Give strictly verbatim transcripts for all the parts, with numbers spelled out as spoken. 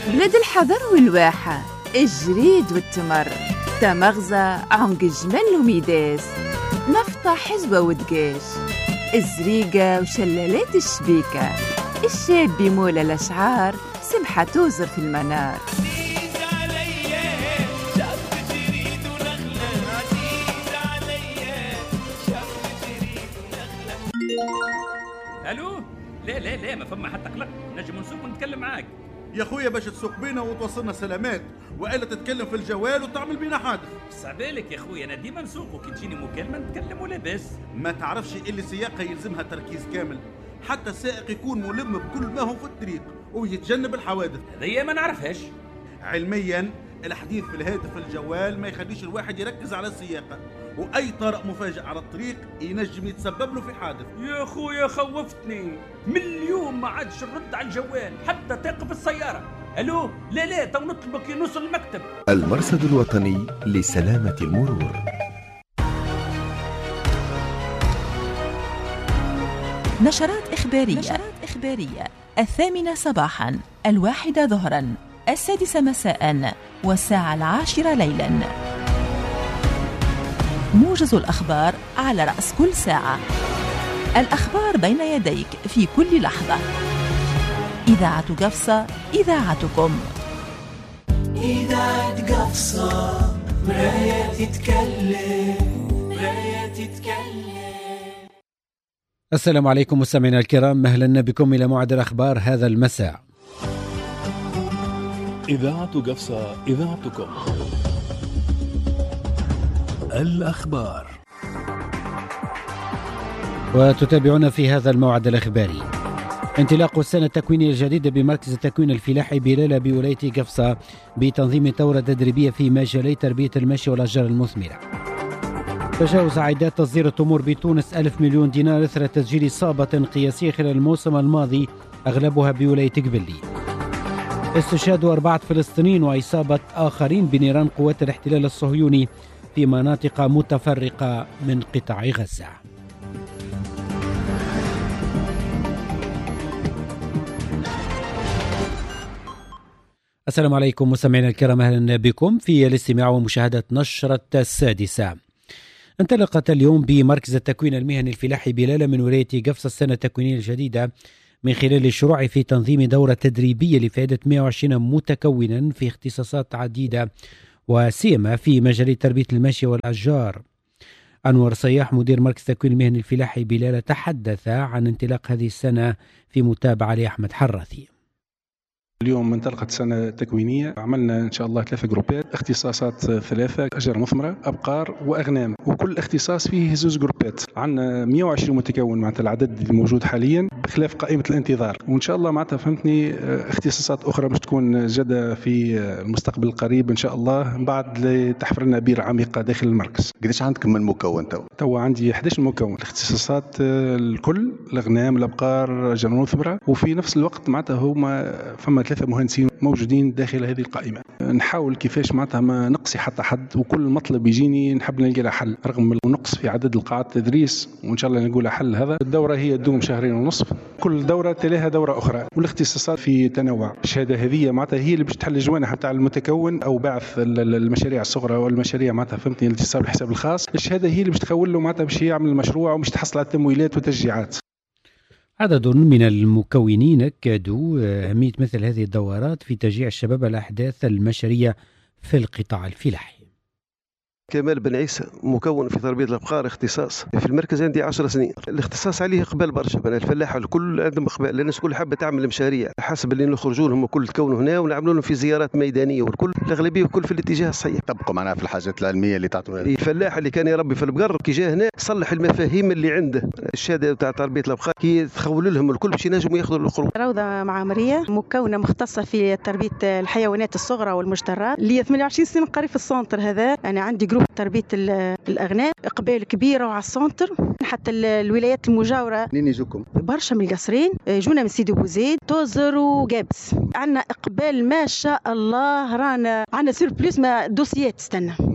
بلاد الحضر والواحة، الجريد والتمر، تمغزة، عنق الجمل وميداس، نفطة حزوة ودقاش، الزريقة وشلالات الشبيكة، الشاب بمولى الأشعار، سبحة توزر في المنار. الو، لا لا لا ما فما حتى قلق، نجم نسوق ونتكلم معاك يا خويا باش تسوق بينا وتوصلنا سلامات، والا تتكلم في الجوال وتعمل بينا حادث. صعبالك يا خويا، انا ديما نسوق وكي تجيني مكالمه نتكلم ولا بس. ما تعرفش اللي سياقها يلزمها تركيز كامل، حتى السائق يكون ملم بكل ما هو في الطريق ويتجنب الحوادث. هذه ما نعرفهاش علميا. الحديث في الهاتف الجوال ما يخليش الواحد يركز على السياقه، واي طارئ مفاجئ على الطريق ينجم يتسبب له في حادث. يا خويا خوفتني، من اليوم ما عادش نرد على الجوال حتى تقف السياره. الو، لا لا تو نطلبك نوصل المكتب. المرصد الوطني لسلامه المرور. نشرات إخبارية. نشرات إخبارية الثامنة صباحا، الواحدة ظهرا، السادسة مساء، والساعة العاشرة ليلا. موجز الأخبار على رأس كل ساعة. الأخبار بين يديك في كل لحظة. إذاعة قفصة، إذاعتكم. إذاعة قفصة، مراية تتكلم، مراية تتكلم. السلام عليكم مستمعينا الكرام، أهلا بكم إلى موعد الأخبار هذا المساء. إذاعة قفصة، إذاعتكم. الأخبار. وتتابعون في هذا الموعد الإخباري. انطلاق السنة التكوينية الجديدة بمركز التكوين الفلاحي بلالة بولاية قفصة بتنظيم دورة تدريبية في مجالي تربية المشي والأشجار المثمرة. تجاوز عائدات تصدير التمور بتونس ألف مليون دينار إثر تسجيل إصابة قياسية خلال الموسم الماضي أغلبها بولاية قبلي. استشهاد أربعة فلسطينيين وإصابة آخرين بنيران قوات الاحتلال الصهيوني في مناطق متفرقة من قطاع غزة. السلام عليكم مستمعينا الكرام، أهلا بكم في الاستماع ومشاهدة نشرة السادسة. انطلقت اليوم بمركز التكوين المهني الفلاحي بلالة من ولاية قفصة السنة التكوينية الجديدة من خلال الشروع في تنظيم دورة تدريبية لفائدة مئة وعشرين متكونا في اختصاصات عديدة وسيما في مجال تربية المشي والأشجار. أنور صياح مدير مركز التكوين المهني الفلاحي بلالة تحدث عن انطلاق هذه السنة في متابعة لأحمد حراثي. اليوم انطلقت سنة تكوينية، عملنا إن شاء الله ثلاثة جروبات، اختصاصات ثلاثة، أشجار مثمرة، أبقار وأغنام، وكل اختصاص فيه زوج جروبات. عندنا مئة وعشرين متكون معناتها العدد الموجود حاليا بخلاف قائمة الانتظار، وإن شاء الله معناتها فهمتني اختصاصات أخرى باش تكون جادة في المستقبل القريب إن شاء الله بعد لتحفر لنا بير عميقة داخل المركز. قديش عندكم من مكون تو؟ تو عندي أحد عشر مكون، الاختصاصات الكل، الأغنام، الأبقار، أشجار مثمرة، وفي نفس الوقت معناتها هما فما ثلاثة مهندسين موجودين داخل هذه القائمة. نحاول كيفاش معناتها ما نقصي حتى حد، وكل مطلب يجيني نحب نلقى له حل رغم النقص في عدد القاعات التدريس، وإن شاء الله نقول حل. هذا الدورة هي تدوم شهرين ونصف، كل دورة تلاها دورة أخرى، والاختصاصات في تنوع. الشهادة هذه معناتها هي اللي باش تحل الجوانح تاع المتكون أو بعث المشاريع الصغرى والمشاريع معناتها فهمتني اللي تصاب الحساب الخاص. الشهادة هي اللي باش تخول له معناتها باش يعمل المشروع ومش تحصل على التمويلات والتشجيعات. عدد من المكونين أكدوا أهمية مثل هذه الدورات في تشجيع الشباب على الأحداث المشارية في القطاع الفلاحي. كمال بن عيسى مكون في تربية الأبقار، اختصاص في المركز عندي عشر سنين. الاختصاص عليه إقبال برشا، أنا الفلاح الكل عندهم إقبال، الناس كل حابة تعمل مشاريع حسب اللي نخرجوا لهم وكل تكونوا هنا ونعملوا لهم في زيارات ميدانية، والكل الأغلبية وكل في الاتجاه الصحيح. تبقوا معنا في الحاجات العلمية اللي تعطونا. الفلاح اللي كان يربي في البقر كي جاء هنا صلح المفاهيم اللي عنده. الشهادة تاع تربية الأبقار كي تخول لهم الكل باش ينجموا ياخذوا القروض. روضة معمرية مكونة مختصة في تربية الحيوانات الصغرى والمجترات، لي ثمانية وعشرين سنة قريب في السنتر هذا. أنا عندي جروب تربية الأغنام، إقبال كبيرة على السنتر، حتى الولايات المجاورة. منين يجوكم؟ برشا من القصرين، جونا من سيدي بوزيد، توزر وقابس. عندنا إقبال ما شاء الله، رانا عندنا سير بليس ما دوسيات تستنى.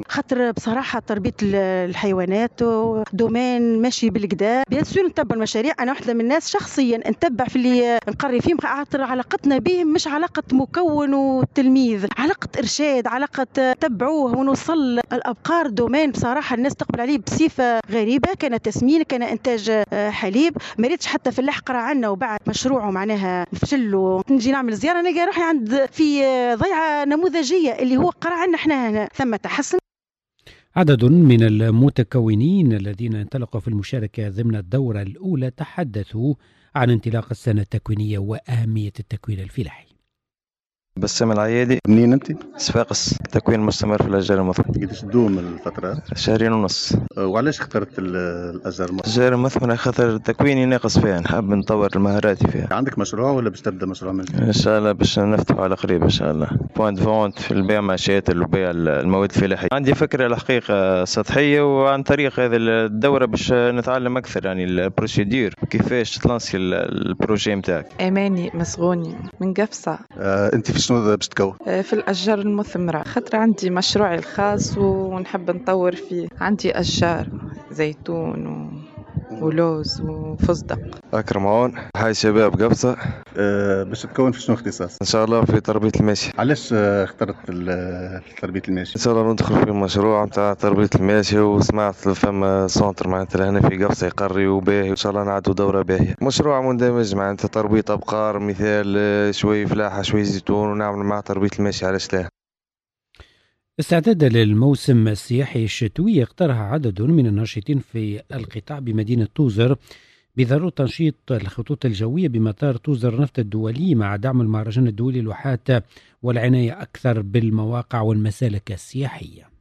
خاطر بصراحه تربيه الحيوانات دومين ماشي بالكدا. بيان سور نتبع المشاريع، انا واحده من الناس شخصيا نتبع في اللي نقري فيهم، خاطر علاقتنا بهم مش علاقه مكون وتلميذ، علاقه ارشاد، علاقه تبعوه ونوصل. الابقار دومين بصراحه الناس تقبل عليه بصفه غريبه، كان تسمين، كان انتاج حليب. ما ريتش حتى في اللحقره عندنا وبعد مشروعه معناها فشل ونجي نعمل زياره نلقى روحي عند في ضيعه نموذجيه اللي هو قرا عندنا احنا هنا ثم تحسن. عدد من المتكونين الذين انطلقوا في المشاركة ضمن الدورة الأولى تحدثوا عن انطلاق السنة التكوينية وأهمية التكوين الفلاحي. بسام العيادي. منين انت؟ صفاقس. تكوين مستمر في الاشجار المثمره. قديش تدوم الفتره؟ شهرين ونص. وعلاش اخترت الاشجار المثمره؟ الاشجار المثمره خاطر تكويني ناقص فيها، نحب نطور مهاراتي فيها. عندك مشروع ولا باش تبدا مشروع من جديد؟ ان شاء الله باش نفتحه على قريب ان شاء الله. بوينت فونت في البيع معاشات وبيع المواد الفلاحيه. عندي فكره الحقيقه سطحيه، وعن طريق هذه الدوره باش نتعلم اكثر يعني البروسيدور كيفاش تلانسي البروجي نتاعك. اماني مسغوني من قفصه. آه انت في شنو باش تكون؟ في الأشجار المثمرة، خاطر عندي مشروعي الخاص ونحب نطور فيه. عندي أشجار زيتون و... ولوز وفستق. أكرم عون، حي شباب قبصة. أه باش تكون في شنو اختصاص؟ إن شاء الله في تربية الماشي. علاش اخترت تربية الماشي؟ إن شاء الله ندخل في المشروع نتاع تربية الماشي، وسمعت فما سونتر معناتها هنا في قبصة يقري وباهي، وإن شاء الله نعدوا دورة باهية. مشروع مندمج معناتها تربية أبقار، مثال شوي فلاحة شوي زيتون، ونعمل مع تربية الماشي. علاش لا؟ استعدادا للموسم السياحي الشتوي، اقترح عدد من الناشطين في القطاع بمدينة توزر بضرورة تنشيط الخطوط الجوية بمطار توزر نفط الدولي مع دعم المهرجان الدولي للواحات والعناية أكثر بالمواقع والمسالك السياحية.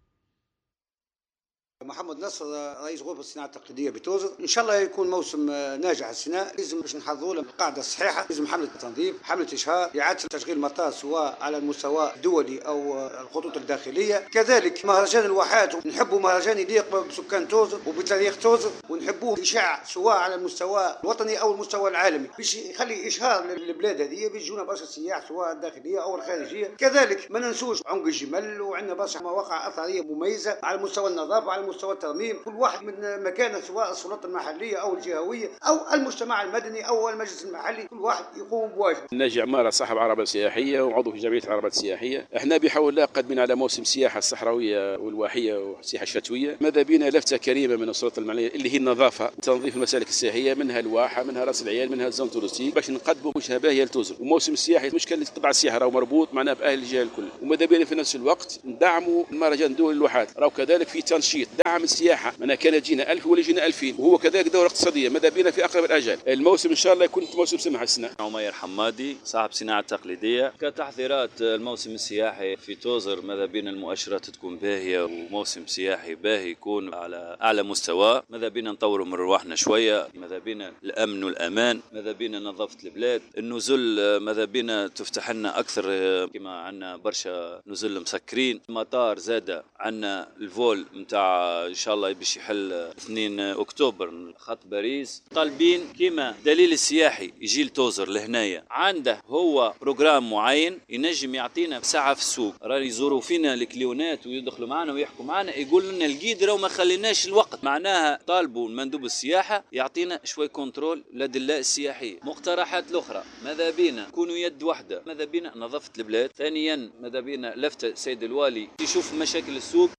محمد نصر رئيس غرفة الصناعة التقليدية بتوزر. إن شاء الله يكون موسم ناجح السنة. لازم باش نحضروا له القاعدة الصحيحة، لازم حملة تنظيف، حملة إشهار، إعادة تشغيل المطار سواء على المستوى الدولي أو الخطوط الداخلية. كذلك مهرجان الواحات، نحبوا مهرجان يليق بسكان توزر وبتاريخ توزر، ونحبوه إشاع سواء على المستوى الوطني أو المستوى العالمي، باش يخلي إشهار للبلاد هذه، بيجونا برشا سياح سواء الداخلية أو الخارجية. كذلك ما ننسوش عنق الجمل، وعندنا برشا مواقع أثرية مميزة على مستوى النظافة، على مستوى الترميم. كل واحد من مكانه سواء السلطة المحلية أو الجهوية أو المجتمع المدني أو المجلس المحلي، كل واحد يقوم بواجبه. ناجي عمارة صاحب عربة سياحية وعضو في جمعية العربات السياحية. احنا بحول الله قادمين على موسم السياحة الصحراوية والواحية والسياحة الشتوية. ماذا بينا لفتة كريمة من السلطة المحلية اللي هي النظافة، تنظيف المسالك السياحية، منها الواحة، منها راس العيال، منها الزون تورستيك، باش نقدموا وجهة باهية لتوزر. وموسم السياحي مش كان قطاع السياحة راهو مربوط معناه بأهل الجهة الكل. وماذا بينا في نفس الوقت ندعموا المهرجان الدولي للواحات، راهو كذلك في تنشيط دعم السياحة، معناها كان جينا ألف ولا جينا ألفين، وهو كذلك دورة اقتصادية. ماذا بينا في أقرب الأجل الموسم إن شاء الله يكون موسم سمح السنة. عمير حمادي صاحب صناعة تقليدية. كتحضيرات الموسم السياحي في توزر، ماذا بينا المؤشرات تكون باهية وموسم سياحي باهي يكون على أعلى مستوى. ماذا بينا نطوروا من رواحنا شوية، ماذا بينا الأمن والأمان، ماذا بينا نظافة البلاد، النزل ماذا بينا تفتح لنا أكثر، كما عنا برشا نزل مسكرين. المطار زادة عنا الفول متاع إن شاء الله باش يحل اثنين أكتوبر خط باريس. طالبين كما دليل السياحي يجي لتوزر لهنايا، عنده هو بروجرام معين ينجم يعطينا ساعة في السوق، راه يزوروا فينا الكليونات ويدخلوا معنا ويحكوا معنا، يقول لنا الجيد راه ما خليناش الوقت. معناها طالبوا مندوب السياحة يعطينا شوي كنترول للدلاء السياحية. مقترحات الأخرى، ماذا بينا كونوا يد واحدة، ماذا بينا نظافة البلاد. ثانيا ماذا بينا لفتة سيد الوالي يشوف مشاكل السوق.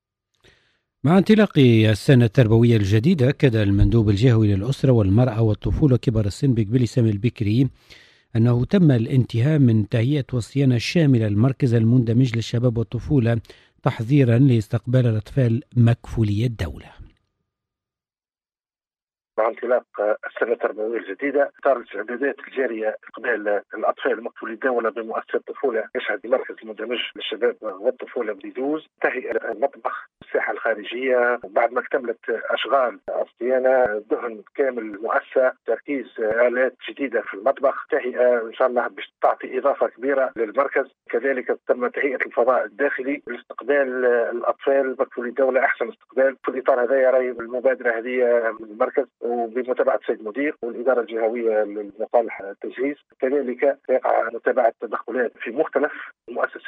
مع انطلاق السنة التربوية الجديدة، أكد المندوب الجهوي للأسرة والمرأة والطفولة كبار السن بقبيل سامي البكري أنه تم الانتهاء من تهيئة والصيانة الشاملة للمركز المندمج للشباب والطفولة تحضيرا لاستقبال الأطفال مكفولي الدولة. مع انطلاق السنة التربوية الجديدة، إطار الاستعدادات الجارية استقبال الأطفال مكفولي الدولة بمؤسسة الطفولة يشهد مركز مندمج للشباب والطفولة بديدوز تهيئة المطبخ، الساحة الخارجية، بعد ما اكتملت أشغال الصيانة، دهن كامل المؤسسة، تركيز آلات جديدة في المطبخ، تهيئة إن شاء الله باش تعطي إضافة كبيرة للمركز. كذلك تم تهيئة الفضاء الداخلي لاستقبال الأطفال مكفولي الدولة أحسن استقبال. في الإطار هذا يرى المبادرة هذه من المركز وبمتابعة السيد المدير والإدارة الجهوية لمصالح التجهيز. كذلك يقع متابعة تدخلات في مختلف مؤسسات الطفولة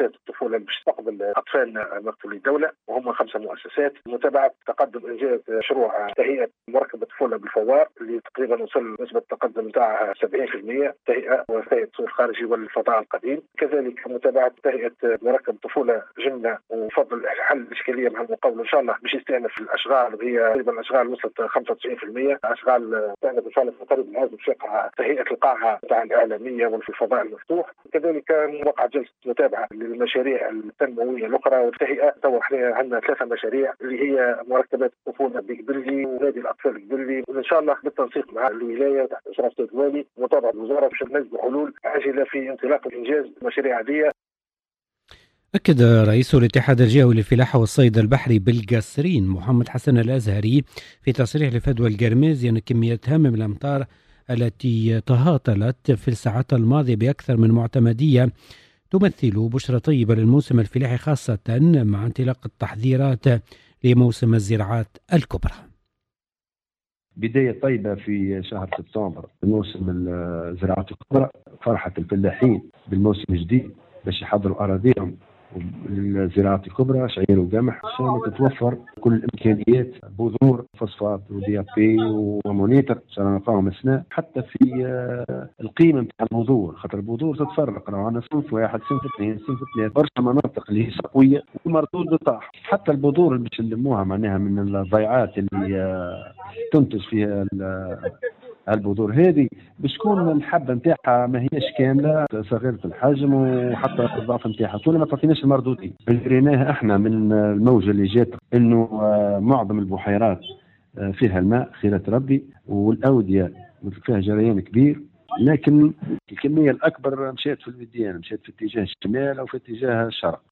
الدولة باش تقبل أطفال مقتولي الدولة، وهم خمسة مؤسسات. متابعة تقدم إنجاز مشروع تهيئة مركب الطفولة بالفوار اللي تقريبا وصل نسبة التقدم نتاعها سبعين بالمئة، تهيئة وسائل السوق الخارجي والفضاء القديم. كذلك متابعة تهيئة مركب طفولة جنة وفضل حل الإشكالية مع المقاول إن شاء الله باش يستأنف الأشغال، وهي تقريبا الأشغال وصلت خمسة وتسعين بالمئة، أشغال استأنف إن شاء الله في قريب العازم شقة تهيئة القاعة تاع الإعلامية وفي الفضاء المفتوح. كذلك وقع جلسة متابعة للمشاريع التنموية الأخرى والتهيئة. تو احنا عندنا ثلاثة مشاريع اللي هي مركبات الطفولة بقبلي ونادي الأطفال قبلي، وإن شاء الله بالتنسيق مع الولاية تحت إشراف السيد الوالي ومتابعة الوزارة باش نجد حلول عاجلة في انطلاق الإنجاز المشاريع عادية. أكد رئيس الاتحاد الجهوي للفلاحة والصيد البحري بالقصرين محمد حسن الأزهري في تصريح لفدوى القرميز أن كمية هامة من الأمطار التي تهاطلت في الساعات الماضية بأكثر من معتمدية تمثل بشرى طيبة للموسم الفلاحي، خاصة مع انطلاق التحضيرات لموسم الزراعات الكبرى. بداية طيبة في شهر سبتمبر موسم الزراعات الكبرى، فرحة الفلاحين بالموسم الجديد باش يحضروا أراضيهم للزراعة الكبرى شعير وقمح عشان تتوفر كل الإمكانيات، بذور فوسفات ودي بي ومونيتر عشان نلقاهم السنة. حتى في القيمة نتاع البذور، خاطر البذور تتفرق، لو عندنا صنف واحد صنف اثنين صنف ثلاثة، برشا مناطق اللي هي سقوية والمردود بطاح. حتى البذور اللي باش نلموها معناها من الضيعات اللي تنتج فيها البذور هذه باش تكون الحبه نتاعها ما هيش كامله، صغيره الحجم وحتى الضعف نتاعها، طول ما تعطيناش المردودين. قريناها احنا من الموجه اللي جات انه معظم البحيرات فيها الماء خيرة ربي، والاوديه فيها جريان كبير، لكن الكميه الاكبر مشات في الوديان، مشات في اتجاه الشمال او في اتجاه الشرق.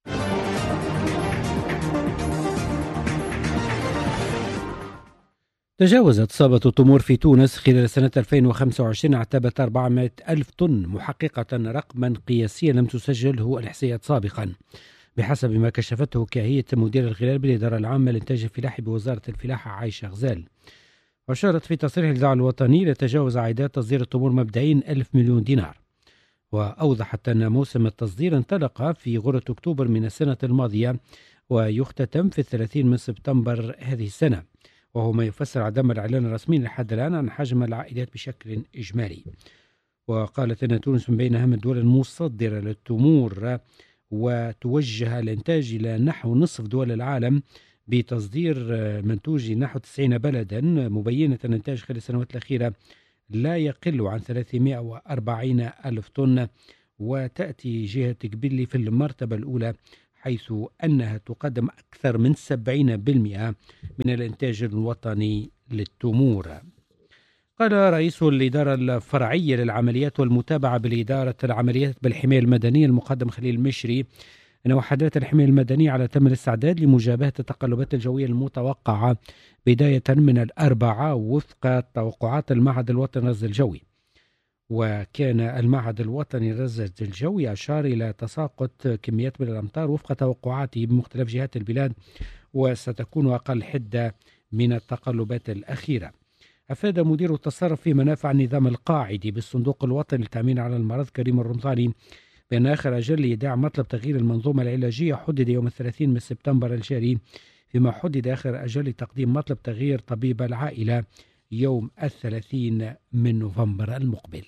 تجاوزت إصابة التمور في تونس خلال سنة ألفين وخمسة وعشرين عتبة أربعمائة ألف طن، محققة رقما قياسيا لم تسجله الإحصائيات سابقا، بحسب ما كشفته كاهية مدير الغلال بالإدارة العامة للإنتاج الفلاحي بوزارة الفلاحة عايشة غزال. وأشارت في تصريح الإذاعة الوطني لتجاوز عائدات تصدير التمور مبدئيا ألف مليون دينار. وأوضحت أن موسم التصدير انطلق في غرة أكتوبر من السنة الماضية ويختتم في الثلاثين من سبتمبر هذه السنة، وهو ما يفسر عدم الإعلان الرسمي لحد الآن عن حجم العائدات بشكل إجمالي. وقالت أن تونس من بين أهم الدول المصدرة للتمور، وتوجه الإنتاج إلى نحو نصف دول العالم بتصدير منتوج نحو تسعين بلدا، مبينة أن الإنتاج خلال السنوات الأخيرة لا يقل عن ثلاثمائة وأربعين ألف طن، وتأتي جهة قبلي في المرتبة الأولى حيث أنها تقدم أكثر من سبعين بالمئة من الإنتاج الوطني للتمور. قال رئيس الإدارة الفرعية للعمليات والمتابعة بالإدارة العمليات بالحماية المدنية المقدم خليل المشري أن وحدات الحماية المدنية على تم الاستعداد لمجابهة التقلبات الجوية المتوقعة بداية من الأربعاء وفق توقعات المعهد الوطني للرصد الجوي. وكان المعهد الوطني للرصد الجوي أشار إلى تساقط كميات من الأمطار وفق توقعاته بمختلف جهات البلاد، وستكون أقل حدة من التقلبات الأخيرة. أفاد مدير التصرف في منافع النظام القاعدي بالصندوق الوطني للتأمين على المرض كريم الرمضاني بأن آخر أجل لإيداع مطلب تغيير المنظومة العلاجية حدد يوم الثلاثين من سبتمبر الجاري، فيما حدد آخر أجل لتقديم مطلب تغيير طبيب العائلة يوم الثلاثين من نوفمبر المقبل.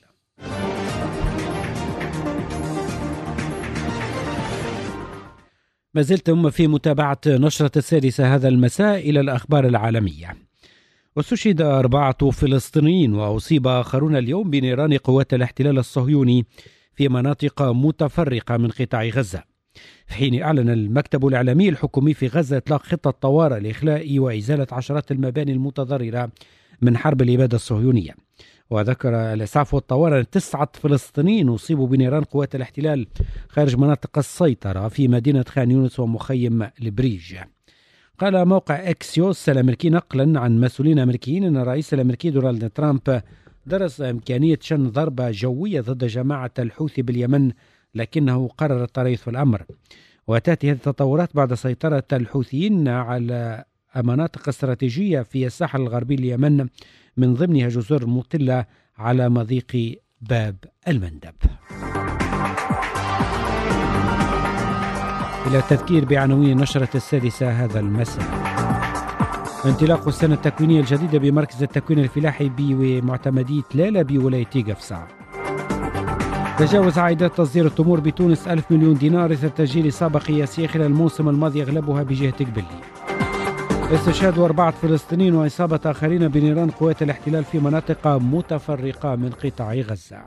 ما زلتم في متابعة نشرة السادسة هذا المساء إلى الأخبار العالمية. واستشهد أربعة فلسطينيين وأصيب آخرون اليوم بنيران قوات الاحتلال الصهيوني في مناطق متفرقة من قطاع غزة، في حين أعلن المكتب الإعلامي الحكومي في غزة إطلاق خطة طوارئ لإخلاء وإزالة عشرات المباني المتضررة من حرب الإبادة الصهيونية. وذكر الإسعاف والطوارئ أن تسعة فلسطينيين أصيبوا بنيران قوات الاحتلال خارج مناطق السيطرة في مدينة خان يونس ومخيم البريج. قال موقع إكسيوس الأمريكي نقلا عن مسؤولين أمريكيين أن الرئيس الأمريكي دونالد ترامب درس إمكانية شن ضربة جوية ضد جماعة الحوثي باليمن، لكنه قرر التريث في الأمر. وتأتي هذه التطورات بعد سيطرة الحوثيين على مناطق استراتيجية في الساحل الغربي لليمن، من ضمنها جزر مطلة على مضيق باب المندب. إلى التذكير بعناوين النشرة السادسة هذا المساء. انطلاق السنة التكوينية الجديدة بمركز التكوين الفلاحي بمعتمدية لالة بولاية قفصة. تجاوز عائدات تصدير التمور بتونس ألف مليون دينار إثر تسجيل إصابة قياسية خلال الموسم الماضي أغلبها بجهة قبلي. استشهاد أربعة فلسطينيين وإصابة آخرين بنيران قوات الاحتلال في مناطق متفرقة من قطاع غزة.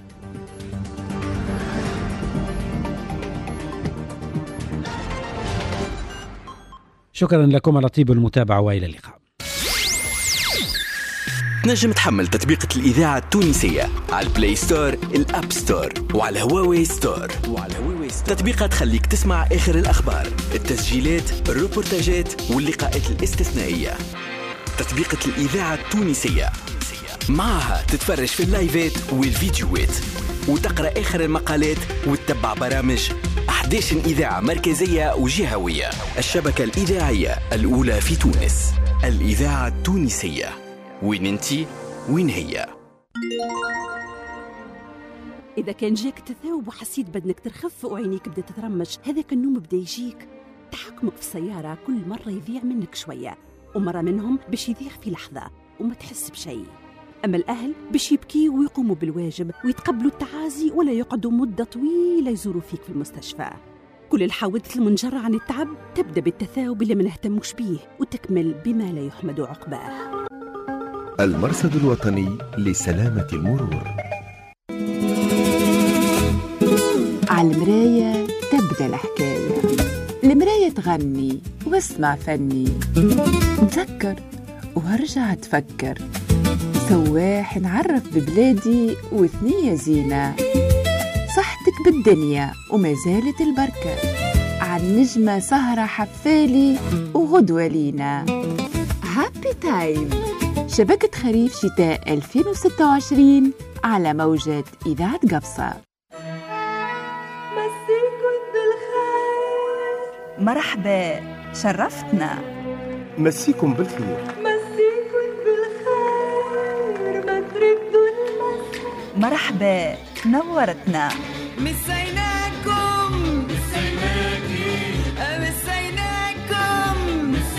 شكرا لكم على طيب المتابعة وإلى اللقاء. نجم تحمل تطبيقة الإذاعة التونسية على البلاي ستور، الأب ستور، وعلى هواوي ستور. وعلى هواوي ستور تطبيقات تخليك تسمع آخر الأخبار، التسجيلات، الروبورتاجات واللقاءات الاستثنائية. تطبيقة الإذاعة التونسية معها تتفرج في اللايفات والفيديوهات وتقرأ آخر المقالات وتتبع برامج أحد عشر إذاعة مركزية وجهوية. الشبكة الإذاعية الأولى في تونس، الإذاعة التونسية. وين انتي وين هي؟ إذا كان جاك تثاوب وحسيت بدنك ترخف وعينيك بدأت تترمش، هذاك النوم بدأ يجيك. تحكمك في السيارة كل مرة يضيع منك شوية، ومرة منهم باش يضيع في لحظة وما تحس بشيء. أما الأهل باش يبكيوا ويقوموا بالواجب ويتقبلوا التعازي ولا يقعدوا مدة طويلة يزوروا فيك في المستشفى. كل الحوادث المنجرة عن التعب تبدأ بالتثاؤب اللي ما نهتموش بيه وتكمل بما لا يحمد عقباه. المرصد الوطني لسلامة المرور. على المراية تبدأ الحكاية، المراية تغني واسمع فني، تذكر وارجع تفكر، سواح نعرف ببلادي وثنية زينة، صحتك بالدنيا وما زالت البركة، عن نجمة سهرة حفالي وغدوة لينا. هابي تايم، شبكة خريف شتاء ألفين وستة وعشرين على موجة إذاعة قفصة. مسيكم بالخير، مرحبا، شرفتنا. مسيكم بالخير، مسيكم بالخير، ما تردوا المسا. مرحبا، نورتنا. مسيناكم، مسيناكي، مسيناكم،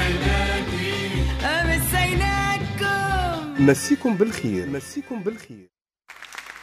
مسيناكي، مسيناكم. مسيكم بالخير، مسيكم بالخير.